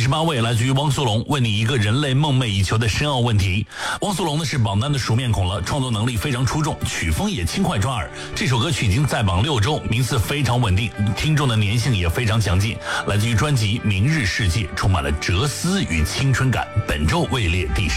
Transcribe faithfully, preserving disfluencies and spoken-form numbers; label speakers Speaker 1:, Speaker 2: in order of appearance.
Speaker 1: 十八位来自于汪苏泷，问你一个人类梦寐以求的深奥问题。汪苏泷呢是榜单的熟面孔了，创作能力非常出众，曲风也轻快抓耳。这首歌曲已经在榜六周，名次非常稳定，听众的粘性也非常强劲。来自于专辑《明日世界》，充满了哲思与青春感。本周位列第十。